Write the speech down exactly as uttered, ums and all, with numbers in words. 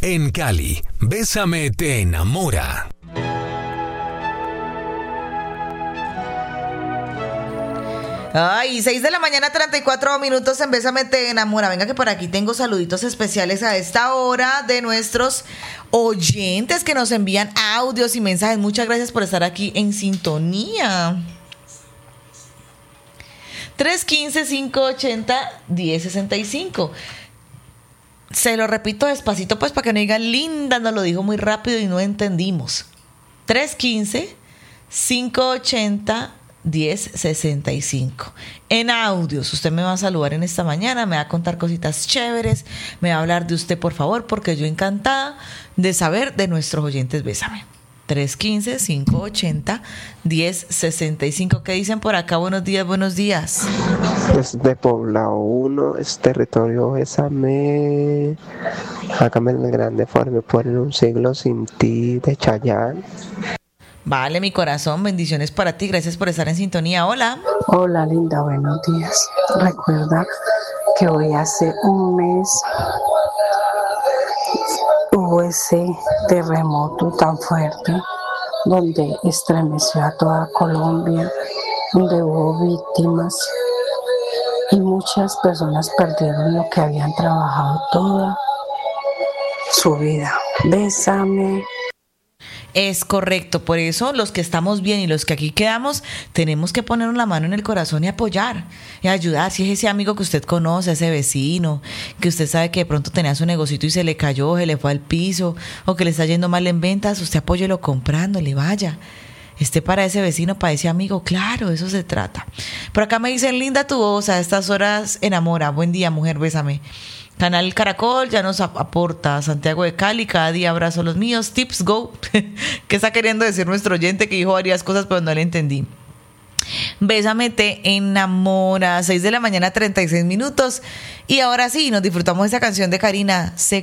En Cali, Bésame te enamora. Ay, seis de la mañana, treinta y cuatro minutos en Bésame te enamora. Venga que por aquí tengo saluditos especiales a esta hora de nuestros oyentes que nos envían audios y mensajes. Muchas gracias por estar aquí en sintonía. tres uno cinco, cinco ocho cero, uno cero seis cinco. Se lo repito despacito pues para que no digan linda, nos lo dijo muy rápido y no entendimos. tres uno cinco, cinco ocho cero, diez sesenta y cinco. En audios, usted me va a saludar en esta mañana, me va a contar cositas chéveres, me va a hablar de usted, por favor, porque yo encantada de saber de nuestros oyentes. Bésame. tres uno cinco, cinco ocho cero, diez sesenta y cinco. ¿Qué dicen por acá? Buenos días, buenos días. Es de Poblado uno, es territorio Bésame. Hágame el grande forme por en un siglo sin ti de Chayanne. Vale, mi corazón, bendiciones para ti, gracias por estar en sintonía. Hola. Hola, linda, buenos días. Recuerda que hoy hace un mes hubo ese terremoto tan fuerte donde estremeció a toda Colombia, donde hubo víctimas y muchas personas perdieron lo que habían trabajado toda su vida. Bésame. Es correcto, por eso los que estamos bien y los que aquí quedamos tenemos que ponernos la mano en el corazón y apoyar y ayudar. Si es ese amigo que usted conoce, ese vecino, que usted sabe que de pronto tenía su negocito y se le cayó, se le fue al piso o que le está yendo mal en ventas, usted apóyelo comprándole, vaya. Esté para ese vecino, para ese amigo, claro, de eso se trata. Por acá me dicen, linda tu voz, a estas horas enamora. Buen día, mujer, bésame. Canal Caracol ya nos aporta Santiago de Cali, cada día abrazo los míos. Tips Go. ¿Qué está queriendo decir nuestro oyente que dijo varias cosas pero no le entendí? Bésame te enamora. seis de la mañana, treinta y seis minutos. Y ahora sí, nos disfrutamos de esa canción de Karina. Sé